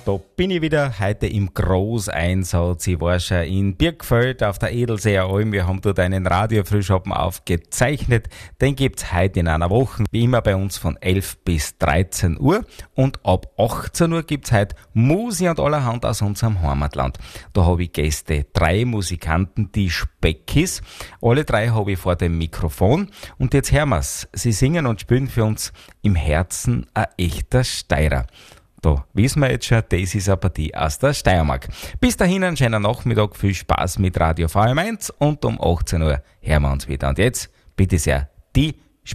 Da bin ich wieder heute im Großeinsatz. Ich war schon in Birkfeld auf der Edelseer Alm. Wir haben dort einen Radiofrühschoppen aufgezeichnet. Den gibt's heute in einer Woche, wie immer bei uns von 11 bis 13 Uhr. Und ab 18 Uhr gibt's heute Musik und allerhand aus unserem Heimatland. Da habe ich Gäste, 3 Musikanten, die Speckis. Alle 3 habe ich vor dem Mikrofon. Und jetzt hören wir's. Sie singen und spielen für uns im Herzen ein echter Steirer. Da wissen wir jetzt schon, das ist eine Partie aus der Steiermark. Bis dahin einen schönen Nachmittag, viel Spaß mit Radio VM1 und um 18 Uhr hören wir uns wieder. Und jetzt, bitte sehr, die